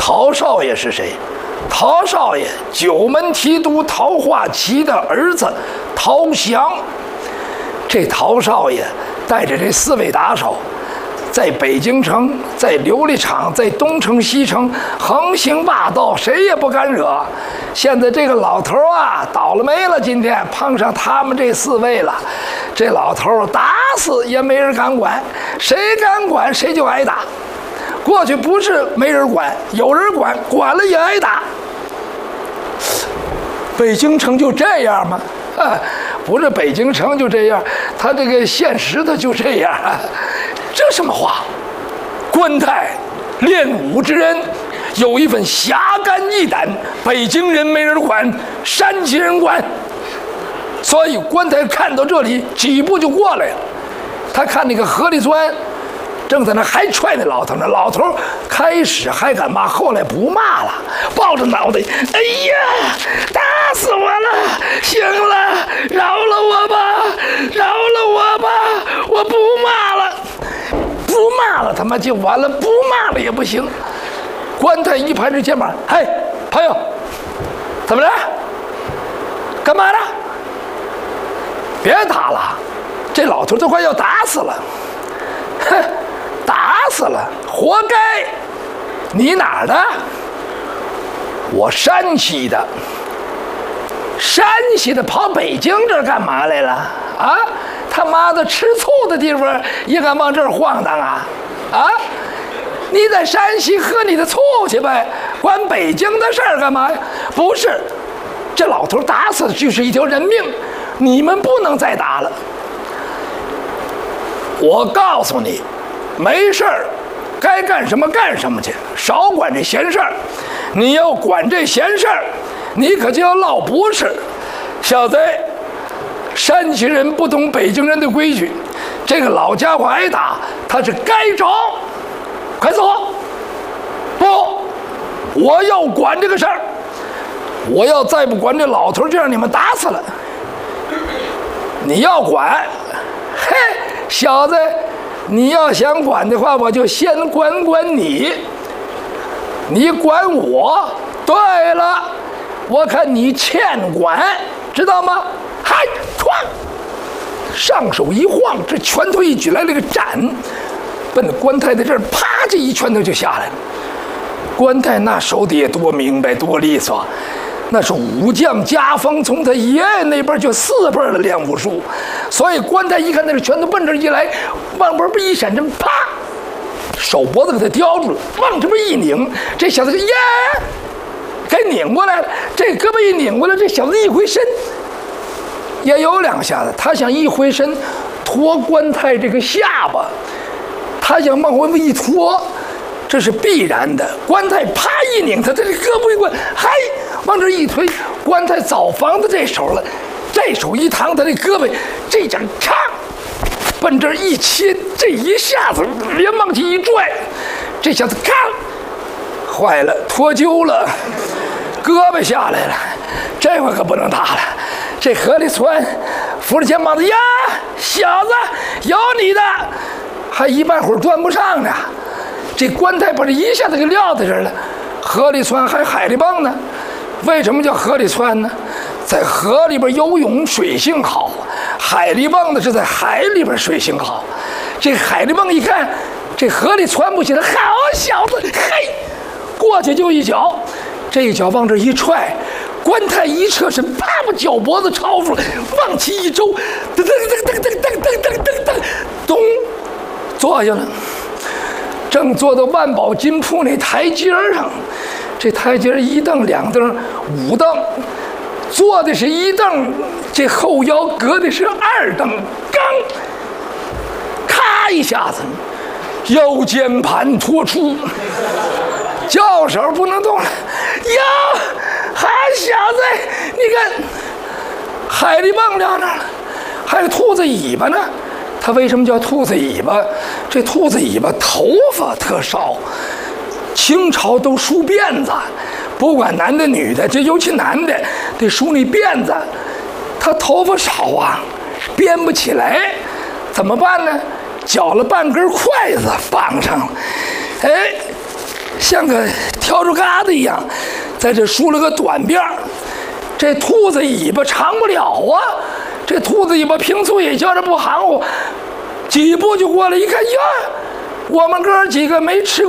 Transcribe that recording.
陶少爷是谁？陶少爷，九门提督陶化琪的儿子陶祥。这陶少爷带着这4位打手，在北京城、在琉璃厂、在东城、西城横行霸道，谁也不敢惹。现在这个老头啊，倒了霉了，今天碰上他们这4位了。这老头打死也没人敢管，谁敢管谁就挨打。过去不是没人管，有人管，管了也挨打。北京城就这样吗？不是北京城就这样，他这个现实的就这样。这什么话？关泰练武之人，有一份侠肝义胆，北京人没人管，山西人管。所以关泰看到这里，几步就过来了。他看那个何立川正在那还踹那老头呢，老头开始还敢骂，后来不骂了，抱着脑袋，哎呀，打死我了！行了，饶了我吧，饶了我吧，我不骂了，不骂了，他妈就完了，不骂了也不行。关泰一拍这肩膀，嘿，朋友，怎么着？干嘛呢？别打了，这老头都快要打死了。哼，打死了，活该！你哪儿的？我山西的。山西的跑北京这儿干嘛来了？啊，他妈的吃醋的地方也敢往这儿晃荡啊？啊，你在山西喝你的醋去呗，管北京的事儿干嘛呀？不是，这老头打死的就是一条人命，你们不能再打了。我告诉你，没事儿，该干什么干什么去，少管这闲事儿。你要管这闲事儿，你可就要落不是。小子，山西人不懂北京人的规矩，这个老家伙挨打，他是该着。快走！不，我要管这个事儿。我要再不管这老头，就让你们打死了。你要管，嘿，小子，你要想管的话，我就先管你。你管我？对了，我看你欠管，知道吗？嗨，哐！上手一晃，这拳头一举来了个斩，奔关泰的这儿，啪！这一拳头就下来了。关泰那手底下多明白，多利索。那是武将家风，从他爷爷那边就4辈的练武术，所以关泰一看那个拳头奔这一来，往边一闪身，啪，手脖子给他叼住了，往这边一拧，这小子耶，给拧过来了。这胳膊一拧过来，这小子一回身，也有2下子，他想一回身拖关泰这个下巴，他想往回一拖，这是必然的。关泰啪一拧，他这胳膊一关，嗨，往这一推，关泰早防的这手了，这手一趟，他这胳膊这掌嚓，奔这一切，这一下子连往起一拽，这小子咔，坏了，脱臼了，胳膊下来了，这回可不能打了。这何立川扶着肩膀子呀，小子，有你的，还一半会儿端不上呢。这关泰把这一下子给撂在这儿了，河里窜还海里蹦呢。为什么叫河里窜呢？在河里边游泳水性好，海里蹦的是在海里边水性好。这海里蹦一看，这河里窜不起来，好小子，嘿，过去就一脚，这一脚往这一踹，关泰一侧身，啪把脚脖子抄住了，往起一周，噔噔噔噔噔噔噔噔噔，咚，坐下了。正坐到万宝金铺那台阶上，这台阶1蹬2蹬5蹬，坐的是1蹬，这后腰搁的是2蹬，刚，咔一下子，腰间盘脱出，叫手不能动了。哟，好小子，你看，海里蹦到那儿了，还有兔子尾巴呢。他为什么叫兔子尾巴？这兔子尾巴头发特少，清朝都梳辫子，不管男的女的，这尤其男的得梳那辫子，他头发少啊，编不起来，怎么办呢？绞了半根筷子绑上了，哎， 像个笤帚疙瘩一样，在这梳了个短辫儿。这兔子尾巴长不了啊，这兔子尾巴平素也叫着不含糊，几步就过来，一看呀，我们哥几个没吃